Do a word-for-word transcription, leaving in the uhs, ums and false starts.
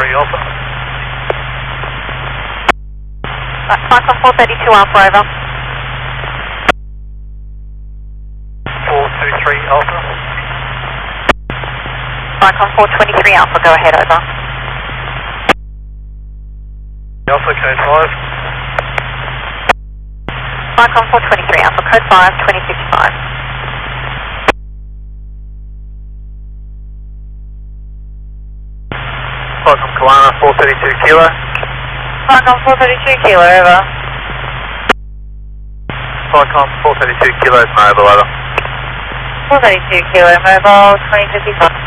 three Alpha. Falcon four thirty-two Alpha, over. four two three Alpha. Falcon four twenty-three Alpha, go ahead, over. Alpha, code five. Falcon four twenty-three Alpha, code five, twenty fifty-five. Falcon Kalana, four thirty-two Kilo. Falcon four thirty-two Kilo, over. Falcon four thirty-two Kilo, mobile, over. four thirty-two Kilo, mobile, twenty fifty-five.